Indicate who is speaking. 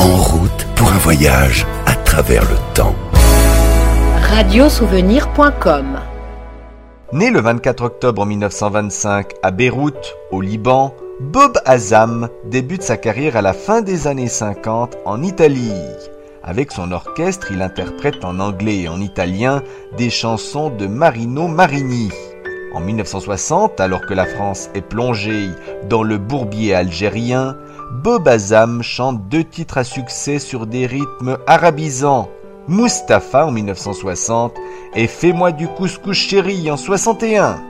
Speaker 1: En route pour un voyage à travers le temps.
Speaker 2: Radiosouvenir.com.
Speaker 3: Né le 24 octobre 1925 à Beyrouth, au Liban, Bob Azam débute sa carrière à la fin des années 50 en Italie. Avec son orchestre, il interprète en anglais et en italien des chansons de Marino Marini. En 1960, alors que la France est plongée dans le bourbier algérien, Bob Azam chante 2 titres à succès sur des rythmes arabisants. Mustapha en 1960 et Fais-moi du couscous chéri en 61.